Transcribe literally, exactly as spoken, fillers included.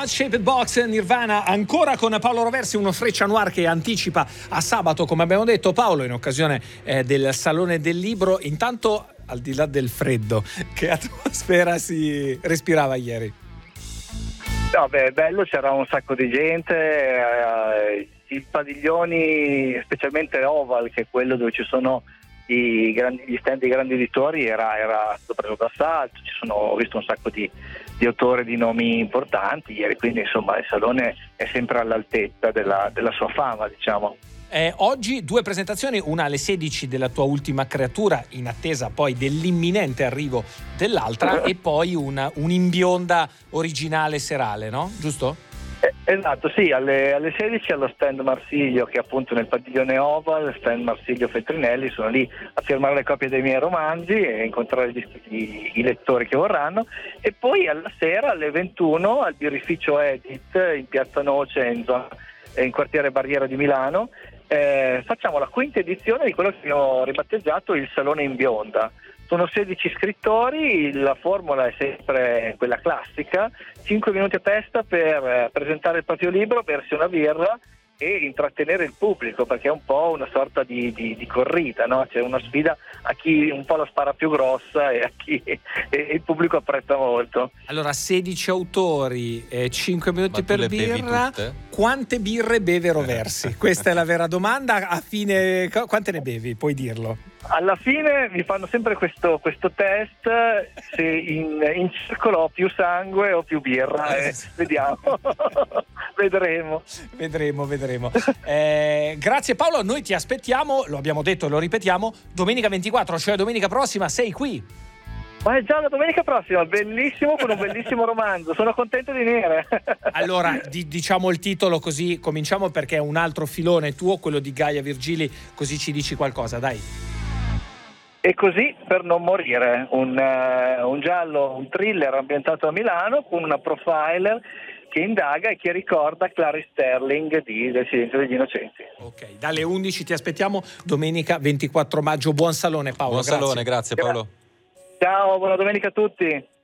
Shaped Box, Nirvana, ancora con Paolo Roversi, uno Freccia Noir che anticipa a sabato, come abbiamo detto, Paolo, in occasione eh, del Salone del Libro. Intanto, al di là del freddo, che atmosfera si respirava ieri? No, beh, bello, c'era un sacco di gente, eh, i padiglioni, specialmente Oval, che è quello dove ci sono i grandi, gli stand dei grandi editori, era, era stato preso d'assalto. Ci sono, ho visto un sacco di, di autori di nomi importanti ieri, quindi insomma il Salone è sempre all'altezza della, della sua fama, diciamo. Eh, oggi due presentazioni, una alle sedici della tua ultima creatura, in attesa poi dell'imminente arrivo dell'altra, e poi una, un'imbionda originale serale, no? Giusto? Eh, esatto, sì, alle, alle sedici allo stand Marsiglio, che è appunto nel padiglione Oval, stand Marsiglio Feltrinelli. Sono lì a firmare le copie dei miei romanzi e incontrare gli, i, i lettori che vorranno, e poi alla sera alle ventuno al birrificio Edit in Piazza Noce, in, zona, in quartiere Barriera di Milano. Eh, facciamo la quinta edizione di quello che ho ribattezzato il Salone in Bionda. Sono sedici scrittori, la formula è sempre quella classica: cinque minuti a testa per presentare il proprio libro, bersi una birra e intrattenere il pubblico, perché è un po' una sorta di, di, di corrida, no? C'è una sfida a chi un po' la spara più grossa e a chi e, e il pubblico apprezza molto. Allora, sedici autori, eh, cinque minuti per birra. Quante birre beve Roversi? Questa è la vera domanda. A fine, quante ne bevi? Puoi dirlo. Alla fine mi fanno sempre questo, questo test, se in, in circolo ho più sangue o più birra, eh, vediamo. vedremo vedremo vedremo eh, grazie Paolo, noi ti aspettiamo, lo abbiamo detto e lo ripetiamo, domenica ventiquattro, cioè domenica prossima, sei qui. Ma è già la domenica prossima, bellissimo, con un bellissimo romanzo, sono contento di venire. Allora, di, diciamo il titolo, così cominciamo, perché è un altro filone tuo, quello di Gaia Virgili, così ci dici qualcosa, dai. E così per non morire, un, uh, un giallo, un thriller ambientato a Milano con una profiler che indaga e che ricorda Clarice Sterling di Del Silenzio degli Innocenti. Ok, dalle undici ti aspettiamo domenica ventiquattro maggio. Buon salone, Paolo. Buon grazie. salone, grazie Paolo. Ciao, buona domenica a tutti.